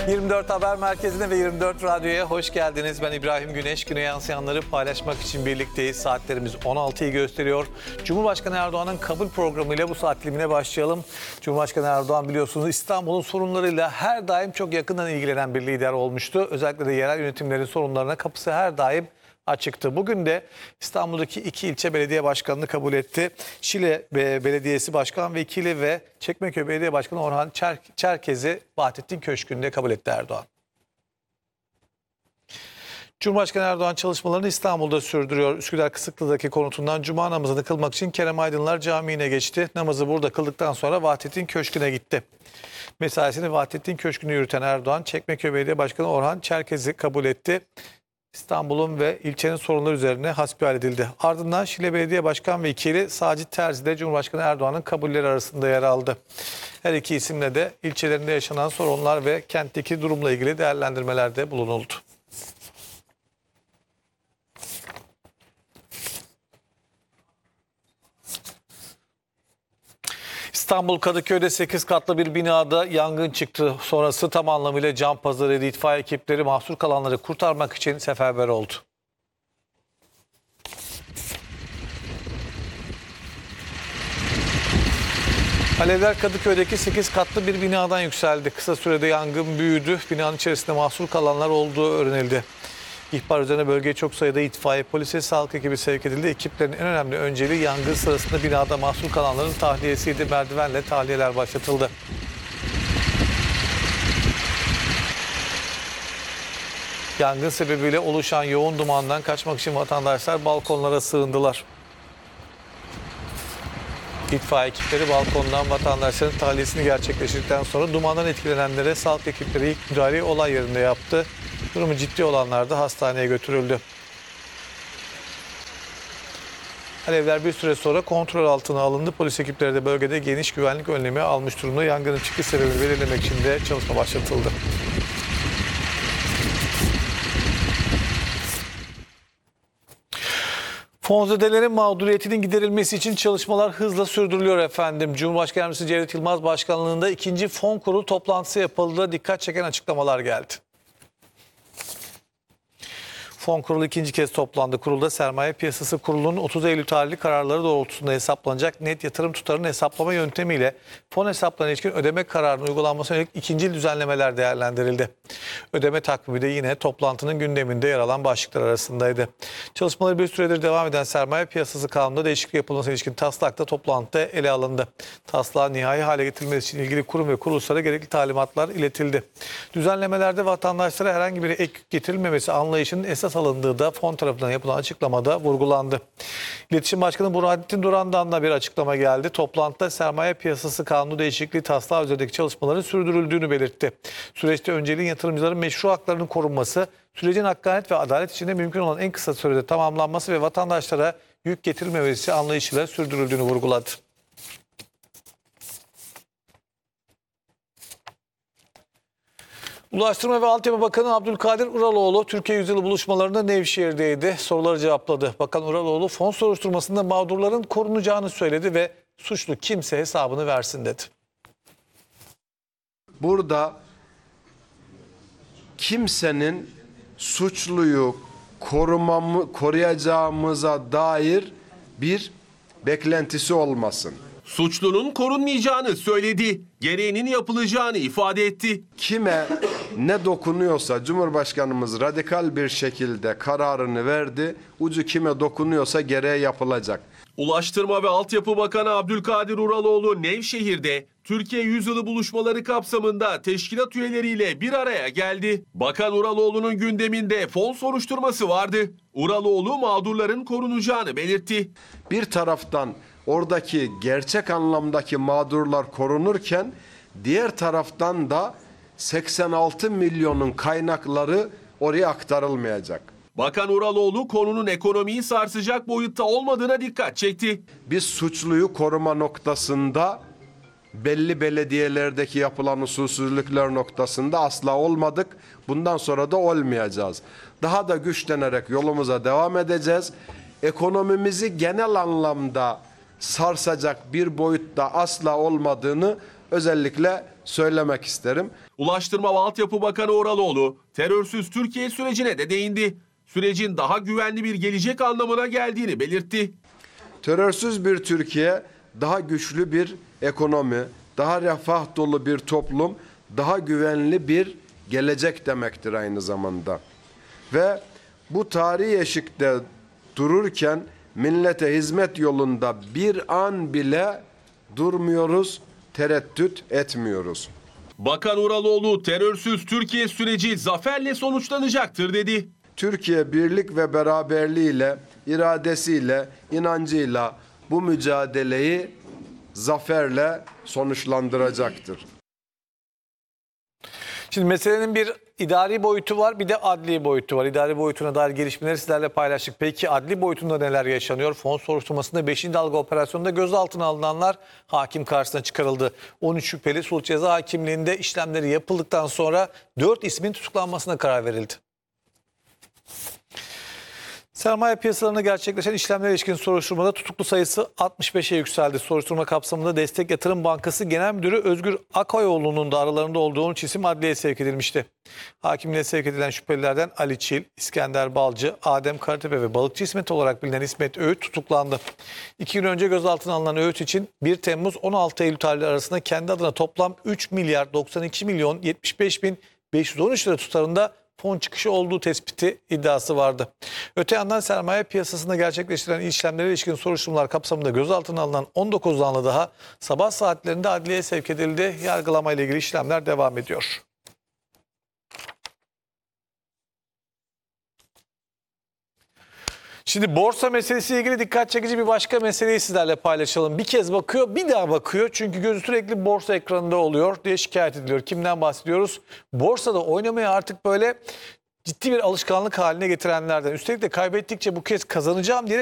24 Haber Merkezi'ne ve 24 Radyo'ya hoş geldiniz. Ben İbrahim Güneş. Güne yansıyanları paylaşmak için birlikteyiz. Saatlerimiz 16'yı gösteriyor. Cumhurbaşkanı Erdoğan'ın kabul programıyla bu saat dilimine başlayalım. Cumhurbaşkanı Erdoğan biliyorsunuz İstanbul'un sorunlarıyla her daim çok yakından ilgilenen bir lider olmuştu. Özellikle de yerel yönetimlerin sorunlarına kapısı her daim açıktı. Bugün de İstanbul'daki 2 ilçe belediye başkanını kabul etti. Şile Belediyesi Başkan Vekili ve Çekmeköy Belediye Başkanı Orhan Çerkez'i Vahdettin Köşkü'nde kabul etti Erdoğan. Cumhurbaşkanı Erdoğan çalışmalarını İstanbul'da sürdürüyor. Üsküdar Kısıklı'daki konutundan cuma namazını kılmak için Kerem Aydınlar Camii'ne geçti. Namazı burada kıldıktan sonra Vahdettin Köşkü'ne gitti. Mesaisini Vahdettin Köşkü'nü yürüten Erdoğan, Çekmeköy Belediye Başkanı Orhan Çerkez'i kabul etti. İstanbul'un ve ilçenin sorunları üzerine hasbihal edildi. Ardından Şile Belediye Başkan Vekili Sacit Terzi de Cumhurbaşkanı Erdoğan'ın kabulleri arasında yer aldı. Her iki isimle de ilçelerinde yaşanan sorunlar ve kentteki durumla ilgili değerlendirmelerde bulunuldu. İstanbul Kadıköy'de 8 katlı bir binada yangın çıktı. Sonrası tam anlamıyla can pazarıydı. İtfaiye ekipleri mahsur kalanları kurtarmak için seferber oldu. Alevler Kadıköy'deki 8 katlı bir binadan yükseldi. Kısa sürede yangın büyüdü. Binanın içerisinde mahsur kalanlar olduğu öğrenildi. İhbar üzerine bölgeye çok sayıda itfaiye, polis ve sağlık ekibi sevk edildi. Ekiplerin en önemli önceliği yangın sırasında binada mahsur kalanların tahliyesiydi. Merdivenle tahliyeler başlatıldı. Yangın sebebiyle oluşan yoğun dumandan kaçmak için vatandaşlar balkonlara sığındılar. İtfaiye ekipleri balkondan vatandaşların tahliyesini gerçekleştirdikten sonra dumandan etkilenenlere sağlık ekipleri ilk müdahaleyi olay yerinde yaptı. Durumu ciddi olanlar da hastaneye götürüldü. Alevler bir süre sonra kontrol altına alındı. Polis ekipleri de bölgede geniş güvenlik önlemi almış durumda. Yangının çıkış sebebini belirlemek için de çalışma başlatıldı. Fonzedelerin mağduriyetinin giderilmesi için çalışmalar hızla sürdürülüyor efendim. Cumhurbaşkanı Yardımcısı Cevdet Yılmaz başkanlığında 2. Fon Kurulu toplantısı yapıldı. Dikkat çeken açıklamalar geldi. Fon Kurulu ikinci kez toplandı. Kurulda Sermaye Piyasası Kurulu'nun 30 Eylül tarihli kararları doğrultusunda hesaplanacak net yatırım tutarının hesaplama yöntemiyle fon hesaplarına ilişkin ödeme kararının uygulanmasına yönelik ikincil düzenlemeler değerlendirildi. Ödeme takvimi de yine toplantının gündeminde yer alan başlıklar arasındaydı. Çalışmaları bir süredir devam eden Sermaye Piyasası Kanunu'nda değişiklik yapılmasına ilişkin taslak da toplantıda ele alındı. Taslağı nihai hale getirilmesi için ilgili kurum ve kuruluşlara gerekli talimatlar iletildi. Düzenlemelerde vatandaşlara herhangi bir ek getirilmemesi anlayışının esas alındığı da fon tarafından yapılan açıklamada vurgulandı. İletişim Başkanı Burhanettin Duran'dan da bir açıklama geldi. Toplantıda Sermaye Piyasası Kanunu değişikliği taslağı üzerindeki çalışmaların sürdürüldüğünü belirtti. Süreçte önceliğin yatırımcıların meşru haklarının korunması, sürecin hakkaniyet ve adalet içinde mümkün olan en kısa sürede tamamlanması ve vatandaşlara yük getirilmemesi anlayışıyla sürdürüldüğünü vurguladı. Ulaştırma ve Altyapı Bakanı Abdülkadir Uraloğlu Türkiye Yüzyılı buluşmalarında Nevşehir'deydi. Soruları cevapladı. Bakan Uraloğlu fon soruşturmasında mağdurların korunacağını söyledi ve suçlu kimse hesabını versin dedi. Burada kimsenin suçluyu koruyacağımıza dair bir beklentisi olmasın. Suçlunun korunmayacağını söyledi, gereğinin yapılacağını ifade etti. Kime ne dokunuyorsa Cumhurbaşkanımız radikal bir şekilde kararını verdi. Ucu kime dokunuyorsa gereği yapılacak. Ulaştırma ve Altyapı Bakanı Abdülkadir Uraloğlu Nevşehir'de Türkiye Yüzyılı buluşmaları kapsamında teşkilat üyeleriyle bir araya geldi. Bakan Uraloğlu'nun gündeminde fon soruşturması vardı. Uraloğlu mağdurların korunacağını belirtti. Bir taraftan oradaki gerçek anlamdaki mağdurlar korunurken diğer taraftan da 86 milyonun kaynakları oraya aktarılmayacak. Bakan Uraloğlu konunun ekonomiyi sarsacak boyutta olmadığına dikkat çekti. Biz suçluyu koruma noktasında belli belediyelerdeki yapılan usulsüzlükler noktasında asla olmadık. Bundan sonra da olmayacağız. Daha da güçlenerek yolumuza devam edeceğiz. Ekonomimizi genel anlamda sarsacak bir boyutta asla olmadığını özellikle söylemek isterim. Ulaştırma ve Altyapı Bakanı Uraloğlu terörsüz Türkiye sürecine de değindi. Sürecin daha güvenli bir gelecek anlamına geldiğini belirtti. Terörsüz bir Türkiye, daha güçlü bir ekonomi, daha refah dolu bir toplum, daha güvenli bir gelecek demektir aynı zamanda. Ve bu tarihi eşikte dururken millete hizmet yolunda bir an bile durmuyoruz, tereddüt etmiyoruz. Bakan Uraloğlu terörsüz Türkiye süreci zaferle sonuçlanacaktır dedi. Türkiye birlik ve beraberliğiyle, iradesiyle, inancıyla bu mücadeleyi zaferle sonuçlandıracaktır. Şimdi meselenin bir idari boyutu var, bir de adli boyutu var. İdari boyutuna dair gelişmeleri sizlerle paylaştık. Peki adli boyutunda neler yaşanıyor? Fon soruşturmasında 5. dalga operasyonunda gözaltına alınanlar hakim karşısına çıkarıldı. 13 şüpheli sulh ceza hakimliğinde işlemleri yapıldıktan sonra 4 ismin tutuklanmasına karar verildi. Sermaye piyasalarında gerçekleşen işlemlere ilişkin soruşturmada tutuklu sayısı 65'e yükseldi. Soruşturma kapsamında Destek Yatırım Bankası Genel Müdürü Özgür Akayoğlu'nun da aralarında olduğu 13 isim adliyeye sevk edilmişti. Hakimliğe sevk edilen şüphelilerden Ali Çil, İskender Balcı, Adem Karatepe ve Balıkçı İsmet olarak bilinen İsmet Öğüt tutuklandı. 2 gün önce gözaltına alınan Öğüt için 1 Temmuz 16 Eylül tarihleri arasında kendi adına toplam 3 milyar 92 milyon 75 bin 513 lira tutarında fon çıkışı olduğu tespiti iddiası vardı. Öte yandan sermaye piyasasında gerçekleştirilen işlemlere ilişkin soruşturmalar kapsamında gözaltına alınan 19 zanlı daha sabah saatlerinde adliyeye sevk edildi. Yargılamayla ilgili işlemler devam ediyor. Şimdi borsa meselesiyle ilgili dikkat çekici bir başka meseleyi sizlerle paylaşalım. Bir kez bakıyor, bir daha bakıyor. Çünkü gözü sürekli borsa ekranında oluyor diye şikayet ediliyor. Kimden bahsediyoruz? Borsada oynamaya artık böyle ciddi bir alışkanlık haline getirenlerden. Üstelik de kaybettikçe bu kez kazanacağım diyerek